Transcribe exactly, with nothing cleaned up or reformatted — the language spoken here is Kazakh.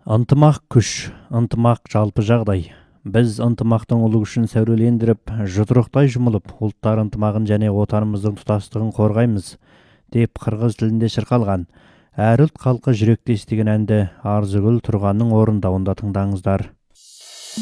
Ынтымақ күш, ынтымақ жалпы жағдай. Біз ынтымақтың ұлы күшін сәулелендіріп, жұдырықтай жұмылып, ұлттар ынтымағын және отанымыздың тұтастығын қорғаймыз, деп қырғыз тілінде шырқалған. Әр ұлт халқы жүректе естіген әнді Арзыгүл Тұрғанның орындауында тыңдаңыздар.